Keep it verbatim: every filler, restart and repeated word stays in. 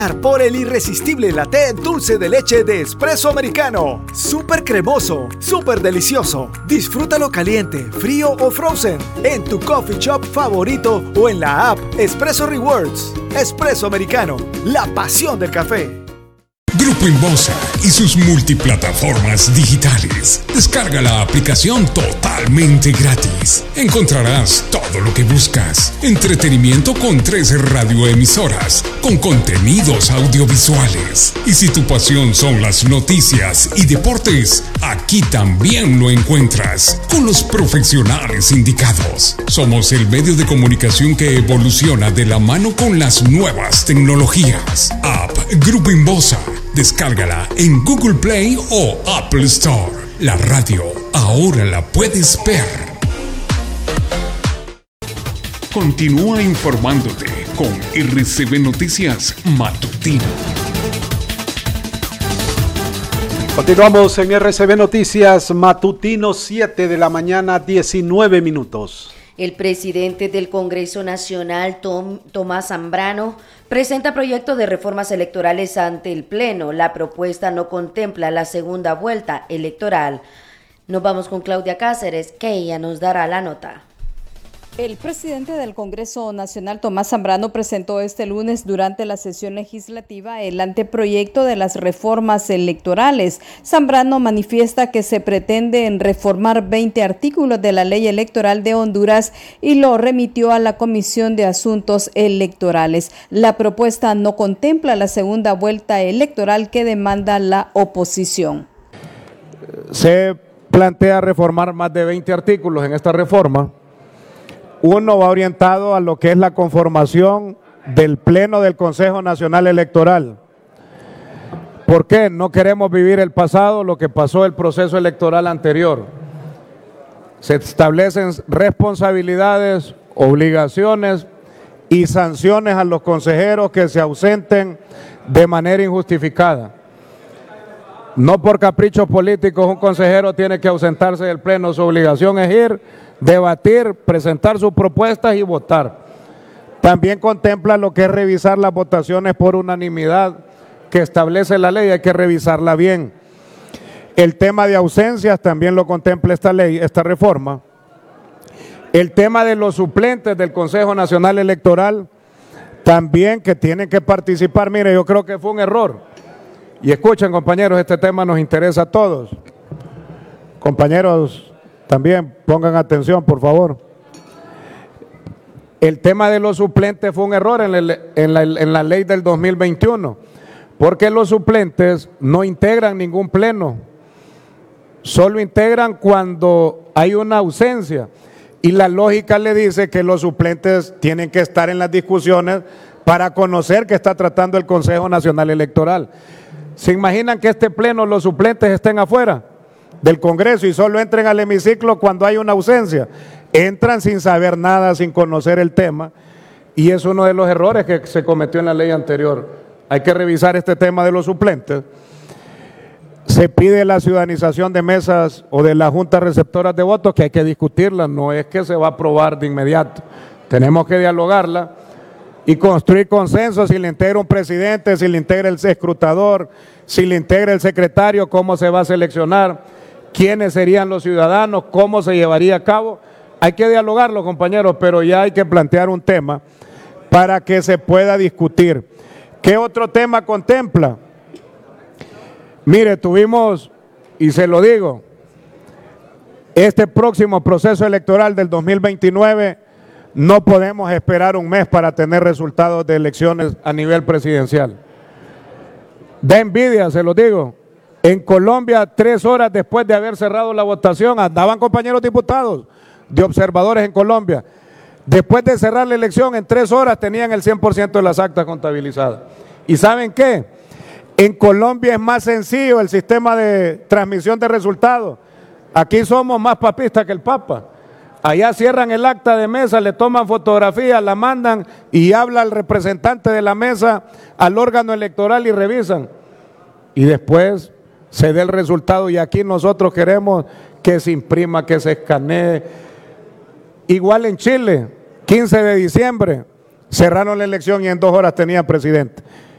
Por el irresistible latte dulce de leche de Espresso Americano. Súper cremoso, súper delicioso. Disfrútalo caliente, frío o frozen en tu coffee shop favorito o en la app Espresso Rewards. Espresso Americano, la pasión del café. Grupo Inbosa y sus multiplataformas digitales. Descarga la aplicación totalmente gratis. Encontrarás todo lo que buscas. Entretenimiento con tres radioemisoras, con contenidos audiovisuales. Y si tu pasión son las noticias y deportes, aquí también lo encuentras, con los profesionales indicados. Somos el medio de comunicación que evoluciona de la mano con las nuevas tecnologías. App Grupo Inbosa. Descárgala en Google Play o Apple Store. La radio ahora la puedes ver. Continúa informándote con R C B Noticias Matutino. Continuamos en R C B Noticias Matutino, siete de la mañana, diecinueve minutos. El presidente del Congreso Nacional, Tom, Tomás Zambrano, presenta proyecto de reformas electorales ante el Pleno. La propuesta no contempla la segunda vuelta electoral. Nos vamos con Claudia Cáceres, que ella nos dará la nota. El presidente del Congreso Nacional, Tomás Zambrano, presentó este lunes durante la sesión legislativa el anteproyecto de las reformas electorales. Zambrano manifiesta que se pretende reformar veinte artículos de la ley electoral de Honduras y lo remitió a la Comisión de Asuntos Electorales. La propuesta no contempla la segunda vuelta electoral que demanda la oposición. Se plantea reformar más de veinte artículos en esta reforma. Uno va orientado a lo que es la conformación del Pleno del Consejo Nacional Electoral. ¿Por qué? No queremos vivir el pasado, lo que pasó el proceso electoral anterior. Se establecen responsabilidades, obligaciones y sanciones a los consejeros que se ausenten de manera injustificada. No por caprichos políticos un consejero tiene que ausentarse del Pleno, su obligación es ir, debatir, presentar sus propuestas y votar. También contempla lo que es revisar las votaciones por unanimidad que establece la ley, hay que revisarla bien. El tema de ausencias también lo contempla esta ley, esta reforma. El tema de los suplentes del Consejo Nacional Electoral también que tienen que participar. Mire, yo creo que fue un error. Y escuchen, compañeros, este tema nos interesa a todos. Compañeros, también pongan atención, por favor. El tema de los suplentes fue un error en la, en la, en la ley del dos mil veintiuno, porque los suplentes no integran ningún pleno, solo integran cuando hay una ausencia. Y la lógica le dice que los suplentes tienen que estar en las discusiones para conocer qué está tratando el Consejo Nacional Electoral. ¿Se imaginan que este pleno los suplentes estén afuera del Congreso y solo entren al hemiciclo cuando hay una ausencia? Entran sin saber nada, sin conocer el tema, y es uno de los errores que se cometió en la ley anterior. Hay que revisar este tema de los suplentes. Se pide la ciudadanización de mesas o de las juntas receptoras de votos, que hay que discutirla, no es que se va a aprobar de inmediato. Tenemos que dialogarla y construir consenso, si le integra un presidente, si le integra el escrutador, si le integra el secretario, cómo se va a seleccionar, quiénes serían los ciudadanos, cómo se llevaría a cabo. Hay que dialogarlo, compañeros, pero ya hay que plantear un tema para que se pueda discutir. ¿Qué otro tema contempla? Mire, tuvimos, y se lo digo, este próximo proceso electoral del dos mil veintinueve, no podemos esperar un mes para tener resultados de elecciones a nivel presidencial. Da envidia, se lo digo. En Colombia, tres horas después de haber cerrado la votación, andaban compañeros diputados de observadores en Colombia. Después de cerrar la elección, en tres horas tenían el cien por ciento de las actas contabilizadas. ¿Y saben qué? En Colombia es más sencillo el sistema de transmisión de resultados. Aquí somos más papistas que el Papa. Allá cierran el acta de mesa, le toman fotografía, la mandan y habla el representante de la mesa al órgano electoral y revisan. Y después se dé el resultado, y aquí nosotros queremos que se imprima, que se escanee. Igual en Chile, quince de diciembre, cerraron la elección y en dos horas tenían presidente.